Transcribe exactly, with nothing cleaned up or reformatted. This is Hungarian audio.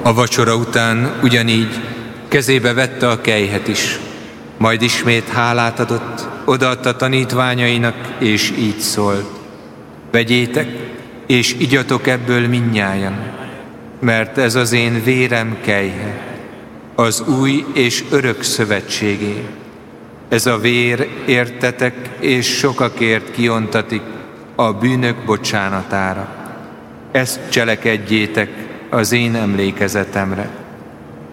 A vacsora után ugyanígy kezébe vette a kelyhet is, majd ismét hálát adott, odaadta tanítványainak, és így szólt: vegyétek, és igyatok ebből mindnyájan, mert ez az én vérem kelyhe, az új és örök szövetségé. Ez a vér értetek és sokakért kiontatik a bűnök bocsánatára. Ezt cselekedjétek az én emlékezetemre.